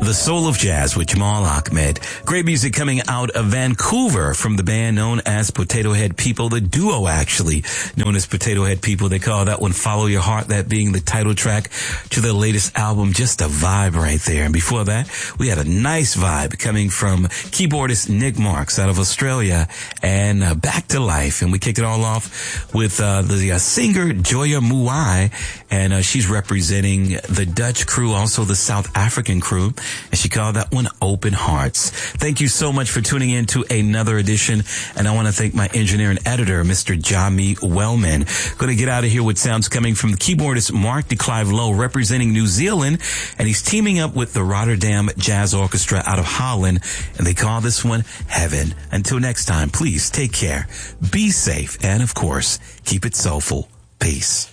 The Soul of Jazz with Jamal Ahmed. Great music coming out of Vancouver from the band known as Potato Head People, the duo actually known as Potato Head People. They call that one Follow Your Heart, that being the title track to their latest album. Just a vibe right there. And before that, we had a nice vibe coming from keyboardist Nick Marks out of Australia and Back to Life. And we kicked it all off with the singer Joya Muai, and she's representing the Dutch crew, also the South African crew, and she called that one Open Hearts. Thank you so much for tuning in to another edition, and I want to thank my engineer and editor, Mr. Jami Wellman. Going to get out of here with sounds coming from the keyboardist Mark de Clive Lowe, representing New Zealand, and he's teaming up with the Rotterdam Jazz Orchestra out of Holland, and they call this one Heaven. Until next time, please take care, be safe, and of course, keep it soulful. Peace.